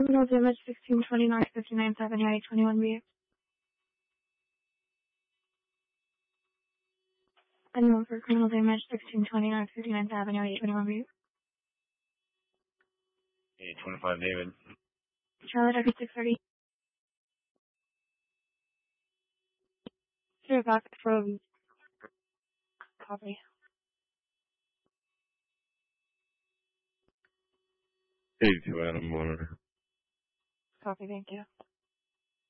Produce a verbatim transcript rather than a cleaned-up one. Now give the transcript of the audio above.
Criminal damage sixteen twenty North fifty-ninth Avenue, eight twenty-one B. Anyone for criminal damage sixteen twenty North fifty-ninth Avenue, eight twenty-one B. eight twenty-five David. Charlotte, X six thirty. Sure, back from copy. eighty-two Adam Monitor. Copy, thank you.